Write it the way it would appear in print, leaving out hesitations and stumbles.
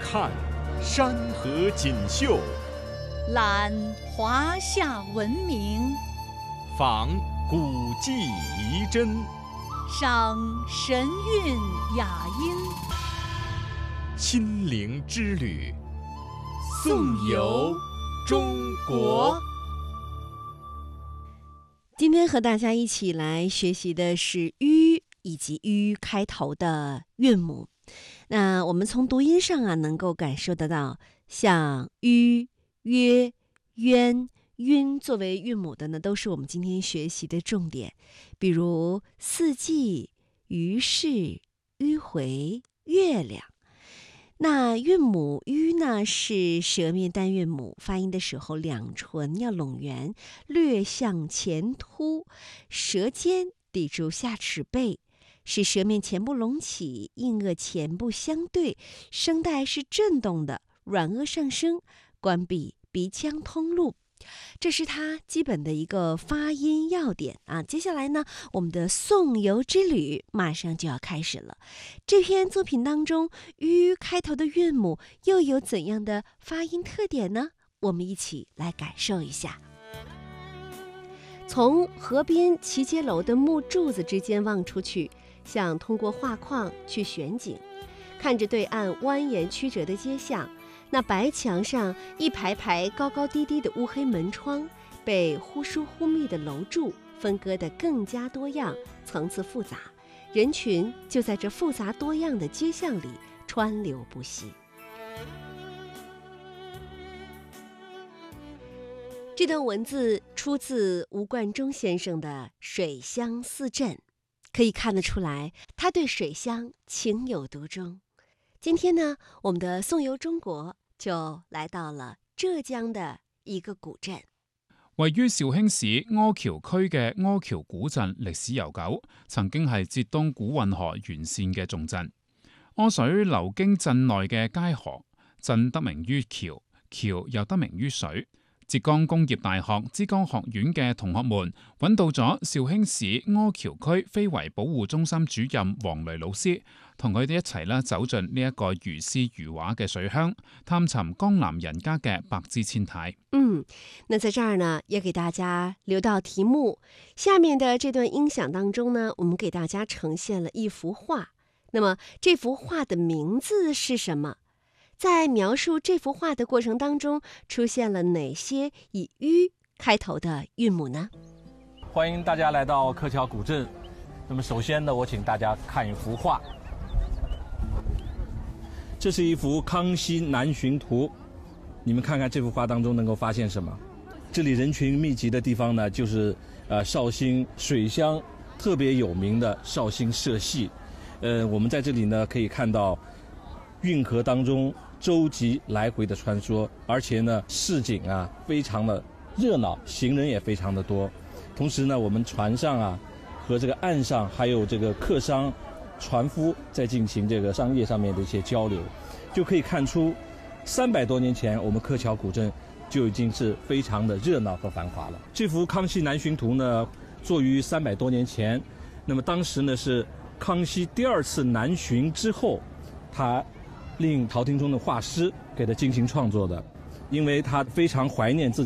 看山河锦绣， 览华夏文明， 访古迹遗珍， 赏神韵雅音。 心灵之旅，颂游中国。 今天和大家一起来学习的是“吁”以及“吁”开头的韵母。那我们从读音上能够感受得到，像“吁”、“约”、“渊”、“晕”作为韵母的呢，都是我们今天学习的重点。比如四季、于是、迂回、月亮。那韵母“吁”呢，是舌面单韵母，发音的时候两唇要拢圆，略向前凸，舌尖抵住下齿背，使舌面前部隆起，硬腭前部相对，声带是震动的，软腭上升，关闭鼻腔通路。这是它基本的一个发音要点啊。接下来呢，我们的颂游之旅马上就要开始了。这篇作品当中，“吁”开头的韵母又有怎样的发音特点呢？我们一起来感受一下。从河边齐街楼的木柱子之间望出去，像通过画框去选景，看着对岸蜿蜒曲折的街巷。那白墙上一排排高高低低的乌黑门窗，被忽疏忽密的楼柱分割得更加多样，层次复杂，人群就在这复杂多样的街巷里川流不息。这段文字出自吴冠中先生的《水乡四镇》，可以看得出来，他对水乡情有独钟。今天呢，我们的颂游中國就來到了浙江的一個古鎮。 位於紹興市柯橋區嘅柯橋古鎮歷史悠久，曾經係浙東古運河沿線嘅重鎮。柯水流經鎮內嘅街河，鎮得名於橋，橋又得名於水。浙江工業大學之江學院嘅同學們揾到咗紹興市柯橋區非遺保護中心主任黃雷老師，同佢哋一齊走進呢一個如詩如畫嘅水鄉，探尋江南人家嘅百姿千態。 那在這兒呢，也給大家留到題目。下面的這段音響當中呢，我們給大家呈現了一幅畫。那麼這幅畫的名字是什麼？在描述這幅畫的過程當中，出現了哪些以“吁”開頭的韻母呢？ 歡迎大家來到柯橋古鎮。那麼首先呢，我請大家看一幅畫。這是一幅《康熙南巡圖》，你們看看這幅畫當中能夠發現什麼？這裡人群密集的地方呢，就是紹興水鄉特別有名的紹興社戲。我們在這裡呢可以看到運河當中舟楫來回的穿梭，而且呢市井非常的熱鬧，行人也非常的多。同時呢，我們船上和這個岸上還有這個客商船夫在進行這個商業上面的一些交流，就可以看出300多年前我們柯橋古鎮就已經是非常的熱鬧和繁華了。這幅《康熙南巡圖》呢作於300多年前，那麼當時呢是康熙第2次南巡之後，他令朝廷中的畫師給他進行創作的，因為他非常懷念自己